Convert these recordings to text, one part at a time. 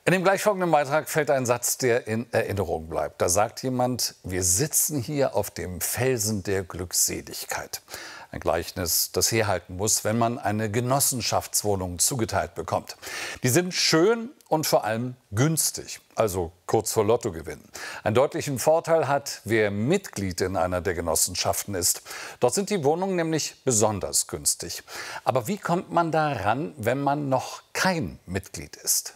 In dem gleich folgenden Beitrag fällt ein Satz, der in Erinnerung bleibt. Da sagt jemand: Wir sitzen hier auf dem Felsen der Glückseligkeit. Ein Gleichnis, das herhalten muss, wenn man eine Genossenschaftswohnung zugeteilt bekommt. Die sind schön und vor allem günstig, also kurz vor Lottogewinn. Einen deutlichen Vorteil hat, wer Mitglied in einer der Genossenschaften ist. Dort sind die Wohnungen nämlich besonders günstig. Aber wie kommt man da ran, wenn man noch kein Mitglied ist?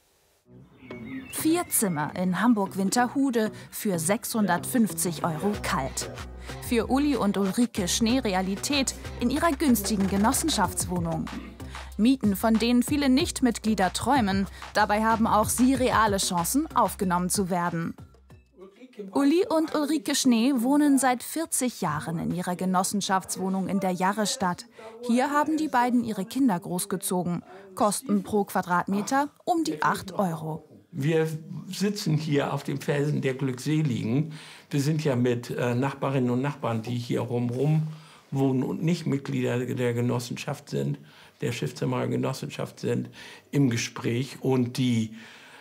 4 Zimmer in Hamburg-Winterhude für 650 € kalt. Für Uli und Ulrike Schnee Realität in ihrer günstigen Genossenschaftswohnung. Mieten, von denen viele Nichtmitglieder träumen. Dabei haben auch sie reale Chancen, aufgenommen zu werden. Uli und Ulrike Schnee wohnen seit 40 Jahren in ihrer Genossenschaftswohnung in der Jarrestadt. Hier haben die beiden ihre Kinder großgezogen. Kosten pro Quadratmeter um die 8 €. Wir sitzen hier auf dem Felsen der Glückseligen. Wir sind ja mit Nachbarinnen und Nachbarn, die hier rumrum wohnen und nicht Mitglieder der Genossenschaft sind, der Schiffszimmerer Genossenschaft sind, im Gespräch. Und die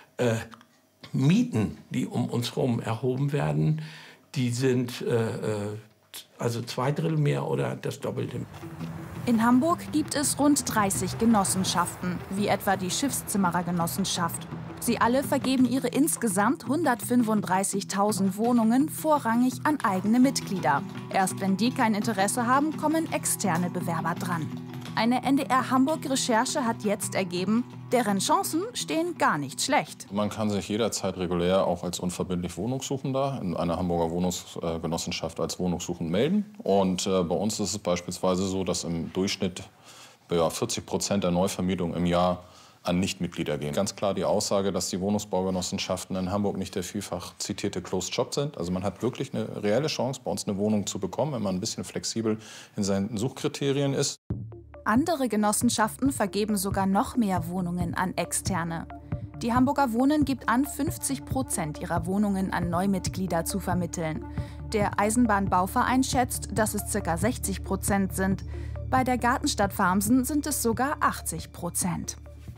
Mieten, die um uns herum erhoben werden, die sind also 2/3 mehr oder das Doppelte. In Hamburg gibt es rund 30 Genossenschaften, wie etwa die Schiffszimmerergenossenschaft. Sie alle vergeben ihre insgesamt 135.000 Wohnungen vorrangig an eigene Mitglieder. Erst wenn die kein Interesse haben, kommen externe Bewerber dran. Eine NDR-Hamburg-Recherche hat jetzt ergeben, deren Chancen stehen gar nicht schlecht. Man kann sich jederzeit regulär auch als unverbindlich Wohnungssuchender in einer Hamburger Wohnungsgenossenschaft als Wohnungssuchend melden. Und bei uns ist es beispielsweise so, dass im Durchschnitt 40% der Neuvermietungen im Jahr an Nichtmitglieder gehen. Ganz klar die Aussage, dass die Wohnungsbaugenossenschaften in Hamburg nicht der vielfach zitierte Closed Shop sind. Also man hat wirklich eine reelle Chance, bei uns eine Wohnung zu bekommen, wenn man ein bisschen flexibel in seinen Suchkriterien ist. Andere Genossenschaften vergeben sogar noch mehr Wohnungen an Externe. Die Hamburger Wohnen gibt an, 50% ihrer Wohnungen an Neumitglieder zu vermitteln. Der Eisenbahnbauverein schätzt, dass es ca. 60% sind. Bei der Gartenstadt Farmsen sind es sogar 80%.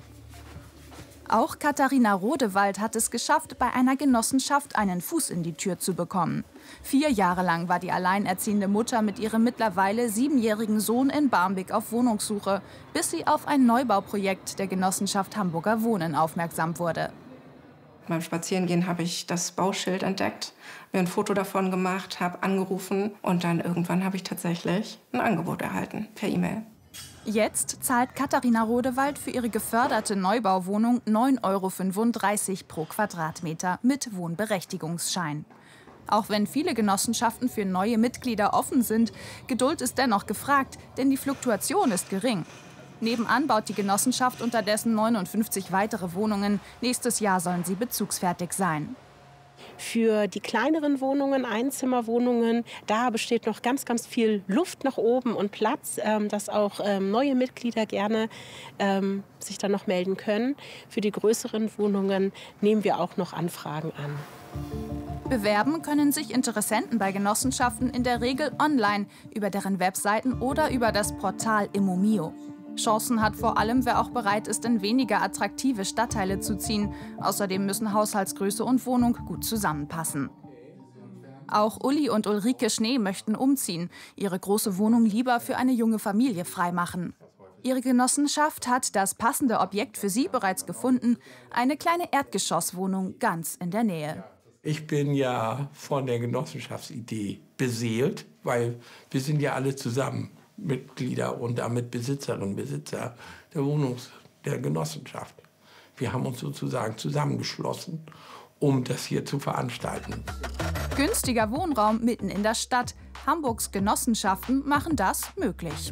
Auch Katharina Rodewald hat es geschafft, bei einer Genossenschaft einen Fuß in die Tür zu bekommen. 4 Jahre lang war die alleinerziehende Mutter mit ihrem mittlerweile 7-jährigen Sohn in Barmbek auf Wohnungssuche, bis sie auf ein Neubauprojekt der Genossenschaft Hamburger Wohnen aufmerksam wurde. Beim Spazierengehen habe ich das Bauschild entdeckt, mir ein Foto davon gemacht, habe angerufen und dann irgendwann habe ich tatsächlich ein Angebot erhalten per E-Mail. Jetzt zahlt Katharina Rodewald für ihre geförderte Neubauwohnung 9,35 € pro Quadratmeter mit Wohnberechtigungsschein. Auch wenn viele Genossenschaften für neue Mitglieder offen sind, Geduld ist dennoch gefragt, denn die Fluktuation ist gering. Nebenan baut die Genossenschaft unterdessen 59 weitere Wohnungen. Nächstes Jahr sollen sie bezugsfertig sein. Für die kleineren Wohnungen, Einzimmerwohnungen, da besteht noch ganz, ganz viel Luft nach oben und Platz, dass auch neue Mitglieder gerne sich dann noch melden können. Für die größeren Wohnungen nehmen wir auch noch Anfragen an. Bewerben können sich Interessenten bei Genossenschaften in der Regel online, über deren Webseiten oder über das Portal Immomio. Chancen hat vor allem, wer auch bereit ist, in weniger attraktive Stadtteile zu ziehen. Außerdem müssen Haushaltsgröße und Wohnung gut zusammenpassen. Auch Uli und Ulrike Schnee möchten umziehen, ihre große Wohnung lieber für eine junge Familie freimachen. Ihre Genossenschaft hat das passende Objekt für sie bereits gefunden, eine kleine Erdgeschosswohnung ganz in der Nähe. Ich bin ja von der Genossenschaftsidee beseelt, weil wir sind ja alle zusammen Mitglieder und damit Besitzerinnen und Besitzer der Genossenschaft. Wir haben uns sozusagen zusammengeschlossen, um das hier zu veranstalten. Günstiger Wohnraum mitten in der Stadt. Hamburgs Genossenschaften machen das möglich.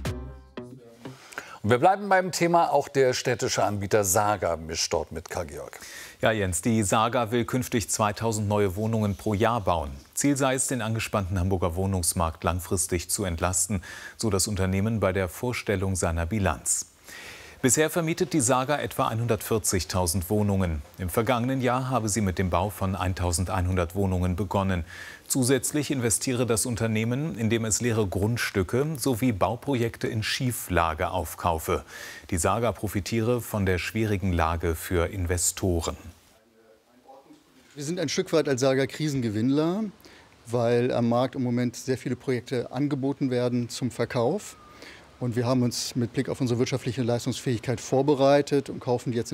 Und wir bleiben beim Thema. Auch der städtische Anbieter Saga mischt dort mit, Karl-Georg. Ja, Jens, die Saga will künftig 2000 neue Wohnungen pro Jahr bauen. Ziel sei es, den angespannten Hamburger Wohnungsmarkt langfristig zu entlasten, so das Unternehmen bei der Vorstellung seiner Bilanz. Bisher vermietet die Saga etwa 140.000 Wohnungen. Im vergangenen Jahr habe sie mit dem Bau von 1.100 Wohnungen begonnen. Zusätzlich investiere das Unternehmen, indem es leere Grundstücke sowie Bauprojekte in Schieflage aufkaufe. Die Saga profitiere von der schwierigen Lage für Investoren. Wir sind ein Stück weit als Saga Krisengewinnler, weil am Markt im Moment sehr viele Projekte angeboten werden zum Verkauf. Und wir haben uns mit Blick auf unsere wirtschaftliche Leistungsfähigkeit vorbereitet und kaufen die jetzt